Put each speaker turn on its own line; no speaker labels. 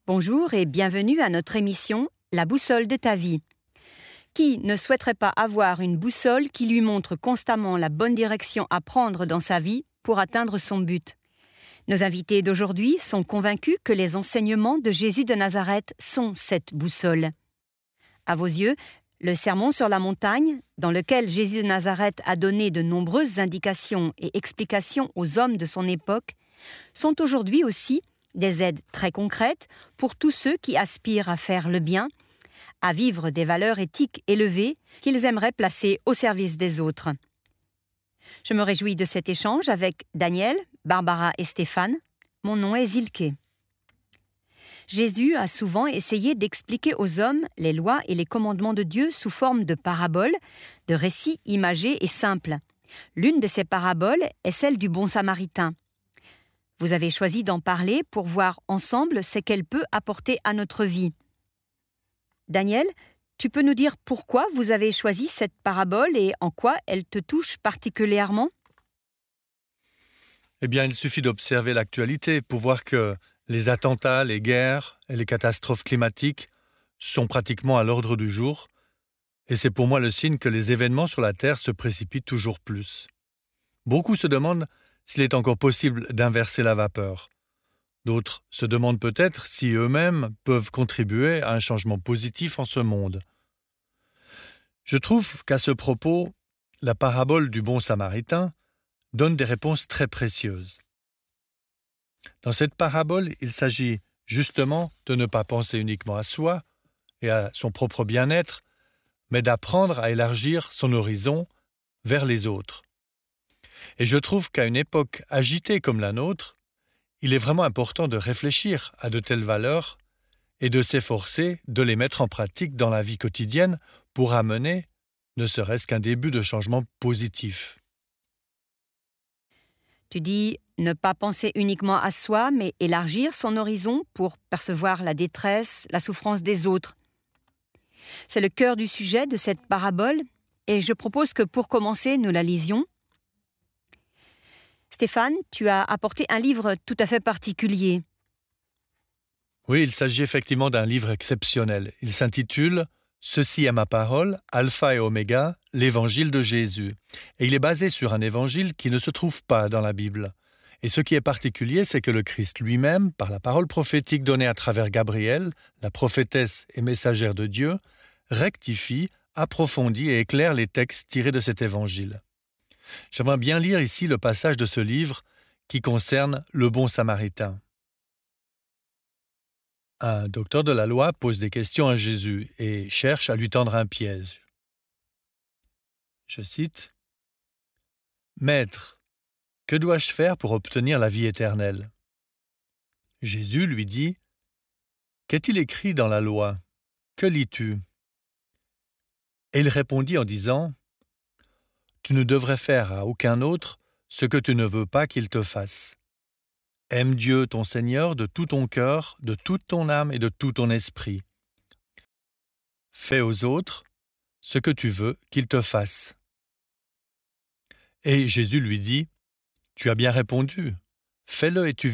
Bonjour et bienvenue à notre émission « La boussole de ta vie ». Qui ne souhaiterait pas avoir une boussole qui lui montre constamment la bonne direction à prendre dans sa vie pour atteindre son but? Nos invités d'aujourd'hui sont convaincus que les enseignements de Jésus de Nazareth sont cette boussole. À vos yeux, le sermon sur la montagne, dans lequel Jésus de Nazareth a donné de nombreuses indications et explications aux hommes de son époque, sont aujourd'hui aussi des aides très concrètes pour tous ceux qui aspirent à faire le bien, à vivre des valeurs éthiques élevées qu'ils aimeraient placer au service des autres. Je me réjouis de cet échange avec Daniel, Barbara et Stéphane. Mon nom est Zilke. Jésus a souvent essayé d'expliquer aux hommes les lois et les commandements de Dieu sous forme de paraboles, de récits imagés et simples. L'une de ces paraboles est celle du bon samaritain. Vous avez choisi d'en parler pour voir ensemble ce qu'elle peut apporter à notre vie. Daniel, tu peux nous dire pourquoi vous avez choisi cette parabole et en quoi elle te touche particulièrement?
Eh bien, il suffit d'observer l'actualité pour voir que les attentats, les guerres et les catastrophes climatiques sont pratiquement à l'ordre du jour. Et c'est pour moi le signe que les événements sur la Terre se précipitent toujours plus. Beaucoup se demandent s'il est encore possible d'inverser la vapeur. D'autres se demandent peut-être si eux-mêmes peuvent contribuer à un changement positif en ce monde. Je trouve qu'à ce propos, la parabole du bon samaritain donne des réponses très précieuses. Dans cette parabole, il s'agit justement de ne pas penser uniquement à soi et à son propre bien-être, mais d'apprendre à élargir son horizon vers les autres. Et je trouve qu'à une époque agitée comme la nôtre, il est vraiment important de réfléchir à de telles valeurs et de s'efforcer de les mettre en pratique dans la vie quotidienne pour amener ne serait-ce qu'un début de changement positif.
Tu dis ne pas penser uniquement à soi, mais élargir son horizon pour percevoir la détresse, la souffrance des autres. C'est le cœur du sujet de cette parabole et je propose que pour commencer, nous la lisions. Stéphane, tu as apporté un livre tout à fait particulier.
Oui, il s'agit effectivement d'un livre exceptionnel. Il s'intitule « Ceci est ma parole, Alpha et Oméga, l'évangile de Jésus ». Et il est basé sur un évangile qui ne se trouve pas dans la Bible. Et ce qui est particulier, c'est que le Christ lui-même, par la parole prophétique donnée à travers Gabriel, la prophétesse et messagère de Dieu, rectifie, approfondit et éclaire les textes tirés de cet évangile. J'aimerais bien lire ici le passage de ce livre qui concerne le bon samaritain. Un docteur de la loi pose des questions à Jésus et cherche à lui tendre un piège. Je cite « Maître, que dois-je faire pour obtenir la vie éternelle ?» Jésus lui dit « Qu'est-il écrit dans la loi? Que lis-tu » Et il répondit en disant « Tu ne devrais faire à aucun autre ce que tu ne veux pas qu'il te fasse. Aime Dieu ton Seigneur de tout ton cœur, de toute ton âme et de tout ton esprit. Fais aux autres ce que tu veux qu'ils te fassent. » Et Jésus lui dit « Tu as bien répondu, fais-le et tu